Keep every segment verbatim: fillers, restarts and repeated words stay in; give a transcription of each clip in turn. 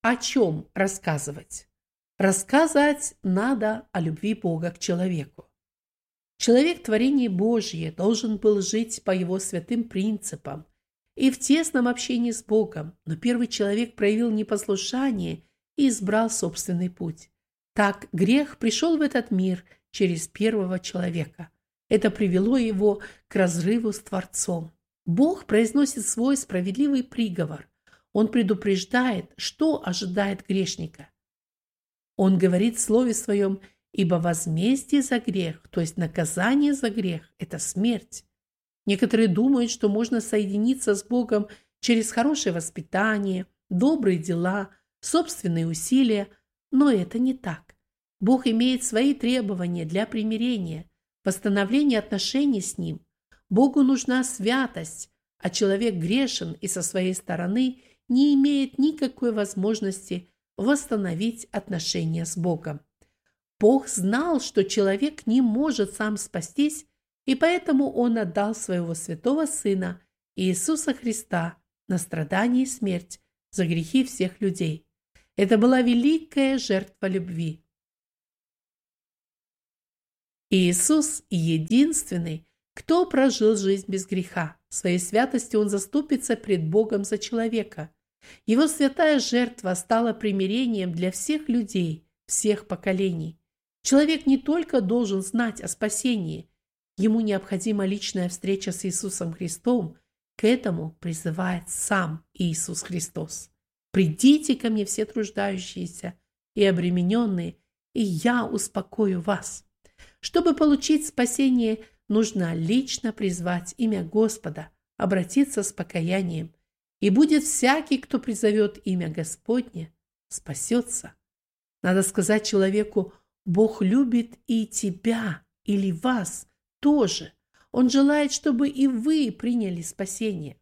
о чем рассказывать? Рассказать надо о любви Бога к человеку. Человек творение Божье должен был жить по его святым принципам и в тесном общении с Богом, но первый человек проявил непослушание и избрал собственный путь. Так грех пришел в этот мир через первого человека. Это привело его к разрыву с Творцом. Бог произносит свой справедливый приговор. Он предупреждает, что ожидает грешника. Он говорит в Слове Своем: «Ибо возмездие за грех, то есть наказание за грех, – это смерть». Некоторые думают, что можно соединиться с Богом через хорошее воспитание, добрые дела, собственные усилия, но это не так. Бог имеет свои требования для примирения, восстановления отношений с Ним. Богу нужна святость, а человек грешен и со своей стороны не имеет никакой возможности восстановить отношения с Богом. Бог знал, что человек не может сам спастись, и поэтому Он отдал Своего Святого Сына Иисуса Христа на страдание и смерть за грехи всех людей. Это была великая жертва любви. Иисус единственный, кто прожил жизнь без греха. Своей святостью Он заступится пред Богом за человека. Его святая жертва стала примирением для всех людей, всех поколений. Человек не только должен знать о спасении, ему необходима личная встреча с Иисусом Христом. К этому призывает сам Иисус Христос. «Придите ко мне все труждающиеся и обремененные, и я успокою вас». Чтобы получить спасение, нужно лично призвать имя Господа, обратиться с покаянием. И будет всякий, кто призовет имя Господне, спасется. Надо сказать человеку: Бог любит и тебя, или вас тоже. Он желает, чтобы и вы приняли спасение.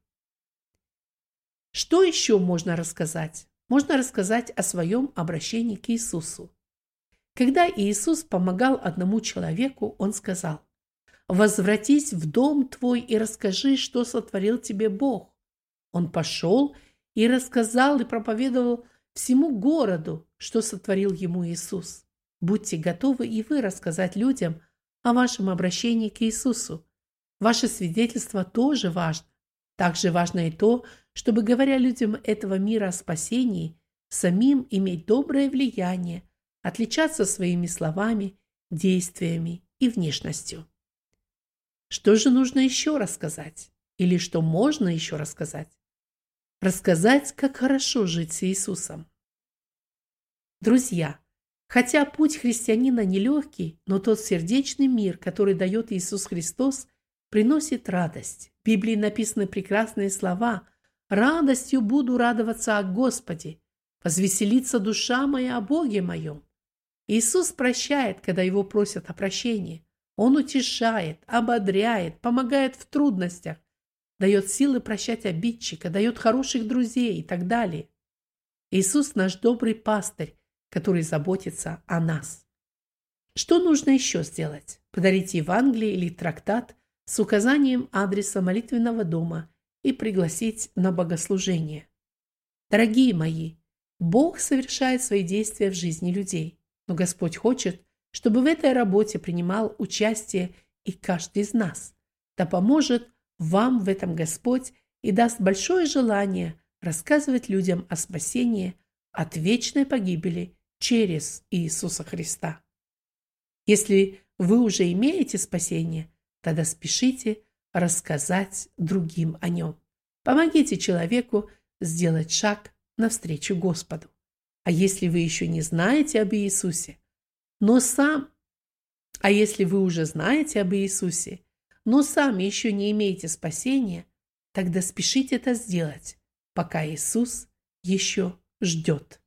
Что еще можно рассказать? Можно рассказать о своем обращении к Иисусу. Когда Иисус помогал одному человеку, Он сказал: «Возвратись в дом твой и расскажи, что сотворил тебе Бог». Он пошел и рассказал и проповедовал всему городу, что сотворил ему Иисус. Будьте готовы и вы рассказать людям о вашем обращении к Иисусу. Ваше свидетельство тоже важно. Также важно и то, чтобы, говоря людям этого мира о спасении, самим иметь доброе влияние, отличаться своими словами, действиями и внешностью. Что же нужно еще рассказать? Или что можно еще рассказать? Рассказать, как хорошо жить с Иисусом. Друзья, хотя путь христианина нелегкий, но тот сердечный мир, который дает Иисус Христос, приносит радость. В Библии написаны прекрасные слова: «Радостью буду радоваться о Господе, возвеселится душа моя о Боге моем». Иисус прощает, когда Его просят о прощении. Он утешает, ободряет, помогает в трудностях, дает силы прощать обидчика, дает хороших друзей и так далее. Иисус наш добрый пастырь, который заботится о нас. Что нужно еще сделать? Подарить Евангелие или трактат с указанием адреса молитвенного дома и пригласить на богослужение. Дорогие мои, Бог совершает свои действия в жизни людей, но Господь хочет, чтобы в этой работе принимал участие и каждый из нас. Да поможет вам в этом Господь и даст большое желание рассказывать людям о спасении от вечной погибели через Иисуса Христа. Если вы уже имеете спасение, тогда спешите рассказать другим о нем. Помогите человеку сделать шаг навстречу Господу. А если вы еще не знаете об Иисусе, но сам, а если вы уже знаете об Иисусе, но сами еще не имеете спасения, тогда спешите это сделать, пока Иисус еще ждет.